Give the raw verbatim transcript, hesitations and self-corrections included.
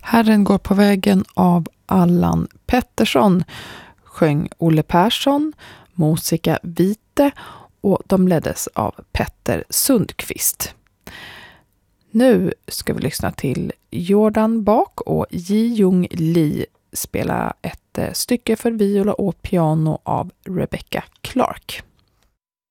Herren går på vägen av Allan Pettersson, sjöng Olle Persson, Musica Vite och de leddes av Petter Sundqvist. Nu ska vi lyssna till Jordan Bak och Ji Jung Lee spela ett stycke för viola och piano av Rebecca Clark.